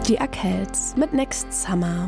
Die Erkälts mit Next Summer.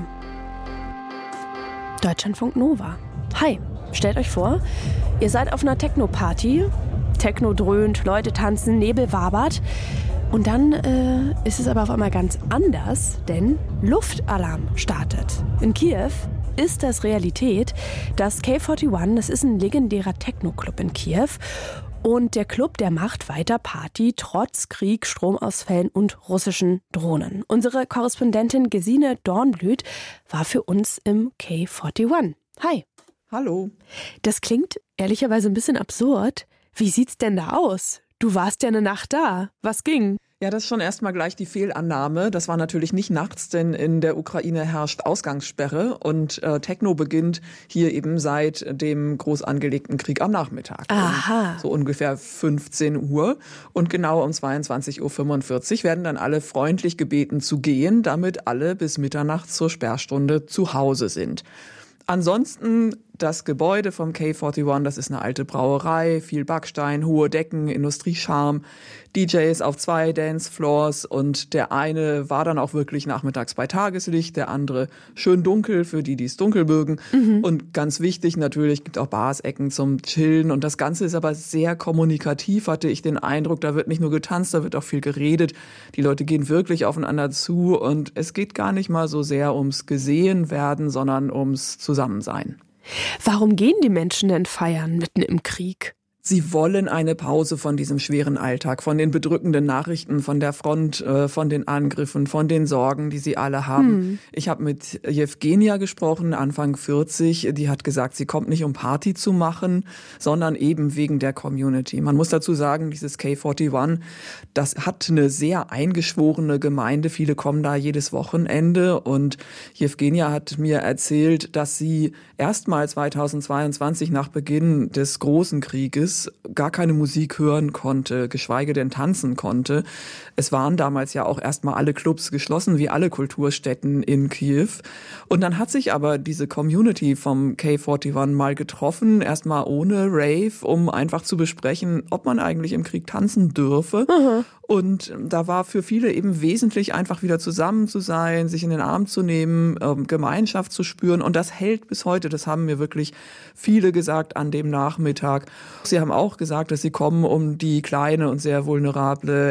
Deutschlandfunk Nova. Hi, stellt euch vor, ihr seid auf einer Techno-Party. Techno dröhnt, Leute tanzen, Nebel wabert. Und dann ist es aber auf einmal ganz anders, denn Luftalarm startet. In Kiew ist das Realität. Das K41, das ist ein legendärer Techno-Club in Kiew. Und der Club, der macht weiter Party, trotz Krieg, Stromausfällen und russischen Drohnen. Unsere Korrespondentin Gesine Dornblüt war für uns im K41. Hi. Hallo. Das klingt ehrlicherweise ein bisschen absurd. Wie sieht's denn da aus? Du warst ja eine Nacht da. Was ging? Ja, das ist schon erstmal gleich die Fehlannahme. Das war natürlich nicht nachts, denn in der Ukraine herrscht Ausgangssperre und Techno beginnt hier eben seit dem groß angelegten Krieg am Nachmittag. Aha. Um so ungefähr 15 Uhr und genau um 22.45 Uhr werden dann alle freundlich gebeten zu gehen, damit alle bis Mitternacht zur Sperrstunde zu Hause sind. Ansonsten das Gebäude vom K41, das ist eine alte Brauerei, viel Backstein, hohe Decken, Industriescharm, DJs auf 2 Dancefloors und der eine war dann auch wirklich nachmittags bei Tageslicht, der andere schön dunkel für die es dunkel mögen. Und ganz wichtig natürlich, gibt auch Bars, Ecken zum Chillen und das Ganze ist aber sehr kommunikativ, hatte ich den Eindruck, da wird nicht nur getanzt, da wird auch viel geredet. Die Leute gehen wirklich aufeinander zu und es geht gar nicht mal so sehr ums Gesehenwerden, sondern ums Zusammensein. Warum gehen die Menschen denn feiern mitten im Krieg? Sie wollen eine Pause von diesem schweren Alltag, von den bedrückenden Nachrichten, von der Front, von den Angriffen, von den Sorgen, die sie alle haben. Ich habe mit Jewgenia gesprochen, Anfang 40. Die hat gesagt, sie kommt nicht, um Party zu machen, sondern eben wegen der Community. Man muss dazu sagen, dieses K41, das hat eine sehr eingeschworene Gemeinde. Viele kommen da jedes Wochenende. Und Jewgenia hat mir erzählt, dass sie erstmal 2022 nach Beginn des großen Krieges gar keine Musik hören konnte, geschweige denn tanzen konnte. Es waren damals ja auch erstmal alle Clubs geschlossen, wie alle Kulturstätten in Kiew. Und dann hat sich aber diese Community vom K41 mal getroffen, erstmal ohne Rave, um einfach zu besprechen, ob man eigentlich im Krieg tanzen dürfe. Und da war für viele eben wesentlich, einfach wieder zusammen zu sein, sich in den Arm zu nehmen, Gemeinschaft zu spüren. Und das hält bis heute. Das haben mir wirklich viele gesagt an dem Nachmittag. Sie haben auch gesagt, dass sie kommen, um die kleine und sehr vulnerable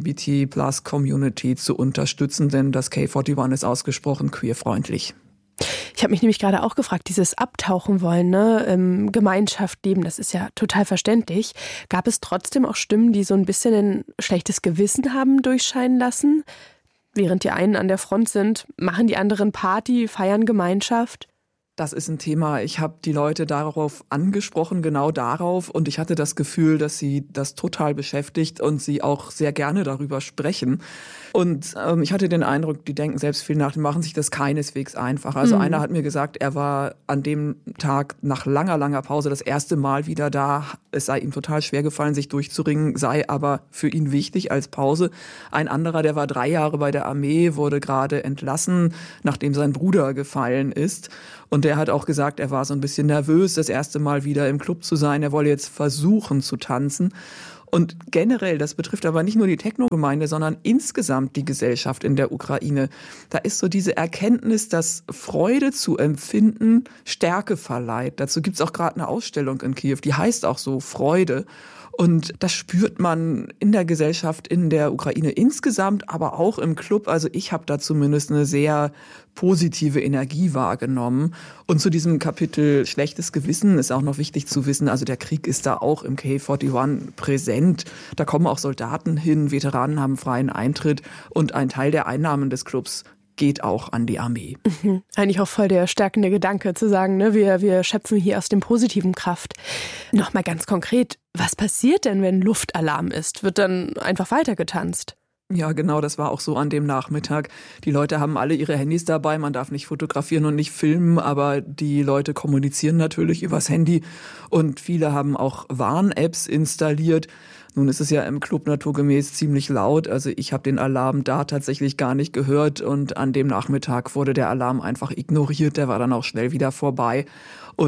LGBT-Plus-Community zu unterstützen, denn das K41 ist ausgesprochen queerfreundlich. Ich habe mich nämlich gerade auch gefragt, dieses Abtauchen wollen, ne? Gemeinschaft leben, das ist ja total verständlich. Gab es trotzdem auch Stimmen, die so ein bisschen ein schlechtes Gewissen haben durchscheinen lassen? Während die einen an der Front sind, machen die anderen Party, feiern Gemeinschaft? Das ist ein Thema. Ich habe die Leute darauf angesprochen, genau darauf. Und ich hatte das Gefühl, dass sie das total beschäftigt und sie auch sehr gerne darüber sprechen. Und ich hatte den Eindruck, die denken selbst viel nach, die machen sich das keineswegs einfach. Also einer hat mir gesagt, er war an dem Tag nach langer, langer Pause das erste Mal wieder da. Es sei ihm total schwer gefallen, sich durchzuringen, sei aber für ihn wichtig als Pause. Ein anderer, der war 3 Jahre bei der Armee, wurde gerade entlassen, nachdem sein Bruder gefallen ist. Und der hat auch gesagt, er war so ein bisschen nervös, das erste Mal wieder im Club zu sein. Er wolle jetzt versuchen zu tanzen. Und generell, das betrifft aber nicht nur die Techno-Gemeinde, sondern insgesamt die Gesellschaft in der Ukraine. Da ist so diese Erkenntnis, dass Freude zu empfinden Stärke verleiht. Dazu gibt's auch gerade eine Ausstellung in Kiew, die heißt auch so Freude. Und das spürt man in der Gesellschaft in der Ukraine insgesamt, aber auch im Club. Also ich habe da zumindest eine sehr positive Energie wahrgenommen. Und zu diesem Kapitel schlechtes Gewissen ist auch noch wichtig zu wissen, also der Krieg ist da auch im K41 präsent. Da kommen auch Soldaten hin, Veteranen haben freien Eintritt und ein Teil der Einnahmen des Clubs geht auch an die Armee. Eigentlich auch voll der stärkende Gedanke zu sagen, ne, wir schöpfen hier aus dem positiven Kraft. Nochmal ganz konkret, was passiert denn, wenn Luftalarm ist? Wird dann einfach weitergetanzt? Ja, genau, das war auch so an dem Nachmittag. Die Leute haben alle ihre Handys dabei, man darf nicht fotografieren und nicht filmen, aber die Leute kommunizieren natürlich übers Handy und viele haben auch Warn-Apps installiert. Nun ist es ja im Club naturgemäß ziemlich laut, also ich habe den Alarm da tatsächlich gar nicht gehört und an dem Nachmittag wurde der Alarm einfach ignoriert, der war dann auch schnell wieder vorbei. Und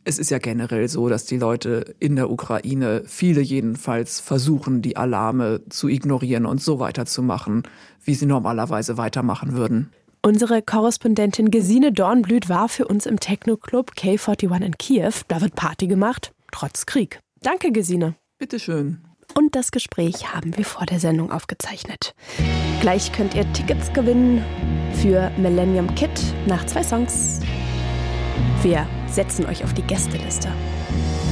Es ist ja generell so, dass die Leute in der Ukraine, viele jedenfalls, versuchen, die Alarme zu ignorieren und so weiterzumachen, wie sie normalerweise weitermachen würden. Unsere Korrespondentin Gesine Dornblüt war für uns im Techno-Club K41 in Kiew. Da wird Party gemacht, trotz Krieg. Danke, Gesine. Bitteschön. Und das Gespräch haben wir vor der Sendung aufgezeichnet. Gleich könnt ihr Tickets gewinnen für Millennium Kid nach 2 Songs. Wir setzen euch auf die Gästeliste.